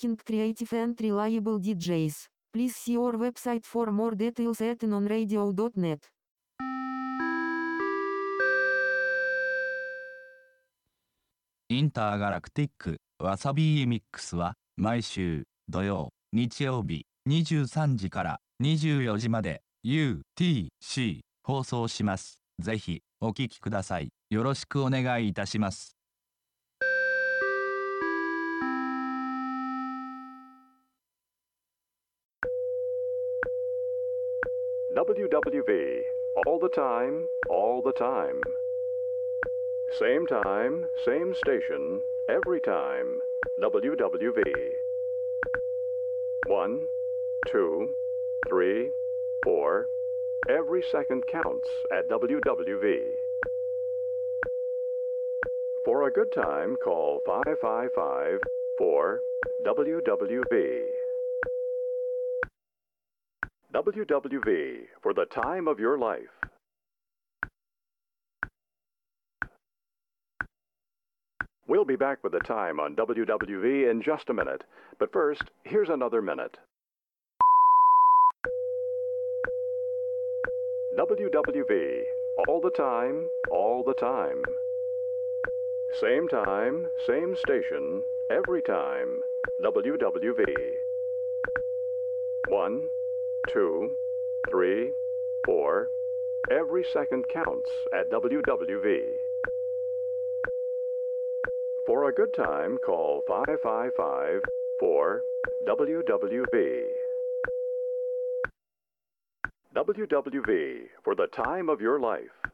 seeking creative and reliable DJs. Please see our website for more details at nonradio.net. インターガラクティックわさびミックスは毎週土曜日曜日23時から24時まで UTC 放送します。ぜひお聞きください。よろしくお願いいたします。 WWV, all the time, all the time. Same time, same station, every time. WWV. 1, 2, 3, 4. Every second counts at WWV. For a good time, call 555-4-WWV. WWV, for the time of your life. We'll be back with the time on WWV in just a minute. But first, here's another minute. WWV, all the time, all the time. Same time, same station, every time. WWV. 1, 2, 3, 4. Every second counts at WWV. For a good time, call 555-4-WWV. WWV, for the time of your life.